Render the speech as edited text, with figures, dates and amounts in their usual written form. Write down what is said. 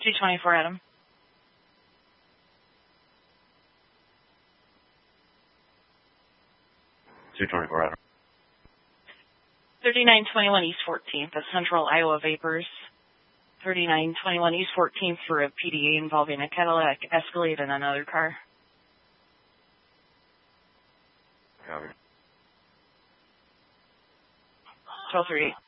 224 Adam. 224 Adam. 3921 East 14th, the Central Iowa Vapors. 3921 East 14th for a PDA involving a Cadillac Escalade and another car. Copy. 1238.